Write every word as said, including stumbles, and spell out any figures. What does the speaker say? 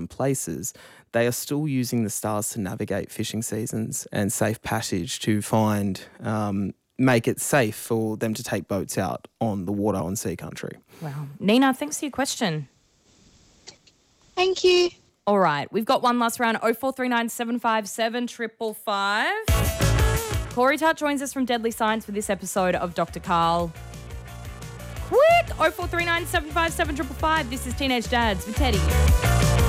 certain places, they are still using the stars to navigate fishing seasons and safe passage to find, um, make it safe for them to take boats out on the water on sea country. Wow. Nina, thanks for your question. Thank you. All right, we've got one last round. oh four three nine, seven five seven, five five five. Corey Tutt joins us from Deadly Science for this episode of Doctor Karl. Quick! oh four three nine, seven five seven, five five five. This is Teenage Dads with Teddy.